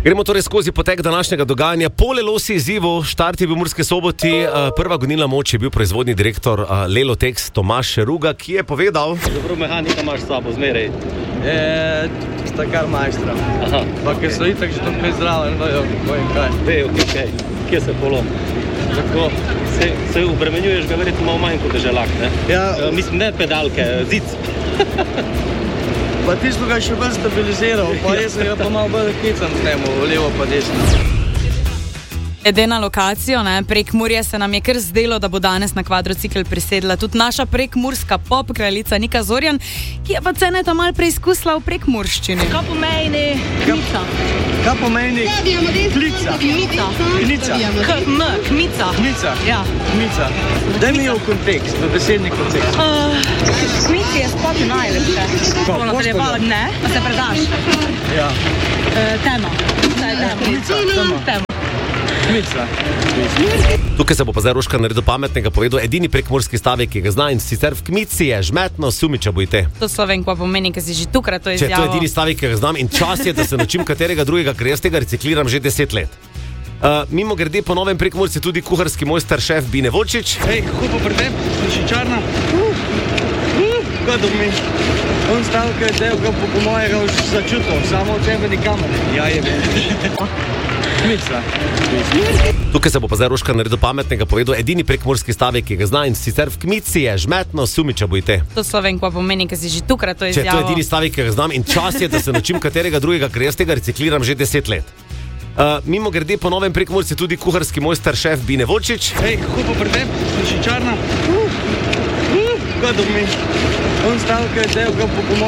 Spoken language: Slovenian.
Gremo torej skozi potek današnjega dogajanja. Po Lelosi izzivu, štart je bil v Murski Soboti, prva gonilna moč je bil proizvodni direktor Lelotex Tomaž Ruga, ki je povedal: Dobro, mehanika imaš s sabo zmeraj. Sta kar majstra. Aha. Pa ker so itak že tukaj zraven, vejo kako in kaj. Vejo, kje se polom. Tako. Se obremenjuješ ga verjetno malo manj kot deželak, ne? Ja. Mislim, ne pedalke, zic. Pa tisto ga še bolj stabiliziral, pa jaz ga pa malo bolj kicam z njemu, levo pa desno. Glede na lokacijo, Prekmurje, se nam je kar zdelo, da bo danes na kvadrocikl prisedla tudi naša prekmurska pop kraljica Nika Zorjan, ki je pa ceneta malo preizkusila v prekmurščini. Kaj pomeni kmica? Kaj pomeni klica? Kmica. Kmica. Kmica. Kmica. Ja. Kmica. Daj mi jo v kontekst, v besedni kontekst. Kmici je spati najlepše. Kako? Ne? Pa se predaš? Ja. Tema. Tema. Kmica. Tukaj se bo pa zdaj Roška naredil pametnega, povedal edini prekmurski stavek, ki ga zna, in sicer v kmici je žmetno, sumiča bojte. To Slovenko pomeni, ker si že tukrat to Če izjavo. to je edini stavek, ki ga znam, in čas je, da se naučim katerega drugega, ker jaz tega recikliram že 10 let. Mimo grede po novem Prekmurci tudi kuharski mojster šef Bine Volčič. Hej, kako pa pri tebi? Slišičarna? Kaj domi? On stavka je tega po mojega už začutil, samo od tebe nikamor. Ja, je Kmica. Tukaj se bo pa zdaj Roška naredil pametnega, povedal edini prekmurski stavek, ki ga zna, in sicer v kmici je žmetno, sumiča bojte. To Slovenko pomeni, ker si že tukrat to Če izjavo. to je edini stavek, ki ga znam, in čas je, da se naučim katerega drugega, ker jaz tega recikliram že 10 let. Mimo grede po novem Prekmurci tudi kuharski mojster šef Bine Volčič. Hej, kako pa pri tebi? Slišičarna? Kaj domi? On stavka je tega po